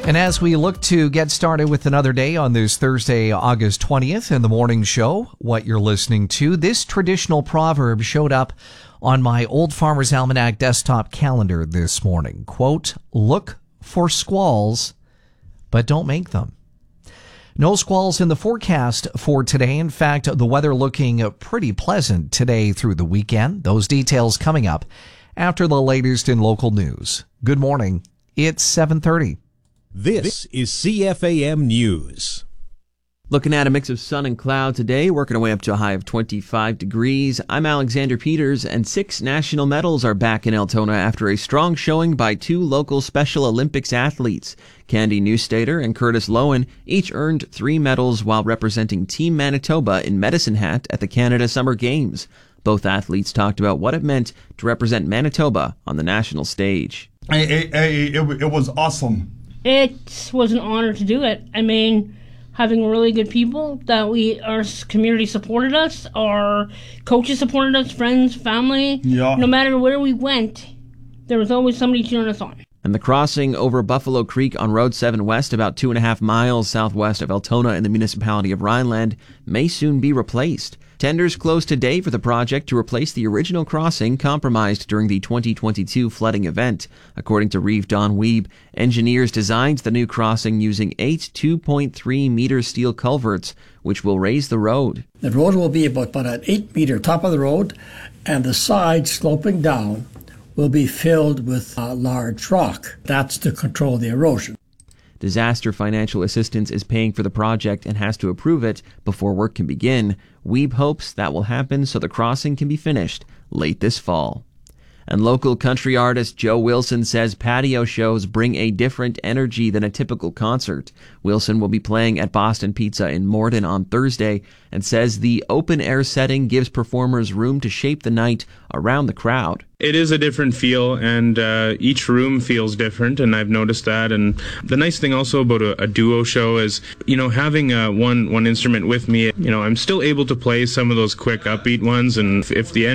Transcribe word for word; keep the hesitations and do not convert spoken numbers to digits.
And as we look to get started with another day on this Thursday, August twentieth, in the morning show, what you're listening to, this traditional proverb showed up on my Old Farmer's Almanac desktop calendar this morning. Quote, look for squalls, but don't make them. No squalls in the forecast for today. In fact, the weather looking pretty pleasant today through the weekend. Those details coming up after the latest in local news. Good morning. It's seven thirty. This is C F A M News. Looking at a mix of sun and cloud today, working our way up to a high of twenty-five degrees. I'm Alexander Peters, and six national medals are back in Altona after a strong showing by two local Special Olympics athletes. Candy Newstater and Curtis Lowen each earned three medals while representing Team Manitoba in Medicine Hat at the Canada Summer Games. Both athletes talked about what it meant to represent Manitoba on the national stage. It, it, it, it was awesome. It was an honor to do it. I mean, having really good people that we, our community supported us, our coaches supported us, friends, family. Yeah. No matter where we went, there was always somebody cheering us on. And the crossing over Buffalo Creek on Road seven West, about two and a half miles southwest of Altona in the municipality of Rhineland, may soon be replaced. Tenders closed today for the project to replace the original crossing compromised during the twenty twenty-two flooding event. According to Reeve Don Weeb, engineers designed the new crossing using eight two point three meter steel culverts, which will raise the road. The road will be about, about an eight meter top of the road, and the side sloping down will be filled with uh, large rock. That's to control the erosion. Disaster Financial Assistance is paying for the project and has to approve it before work can begin. Weeb hopes that will happen so the crossing can be finished late this fall. And local country artist Joe Wilson says patio shows bring a different energy than a typical concert. Wilson will be playing at Boston Pizza in Morden on Thursday and says the open-air setting gives performers room to shape the night around the crowd. It is a different feel, and uh, each room feels different, and I've noticed that. And the nice thing also about a, a duo show is, you know, having uh, one one instrument with me, you know, I'm still able to play some of those quick upbeat ones, and if, if the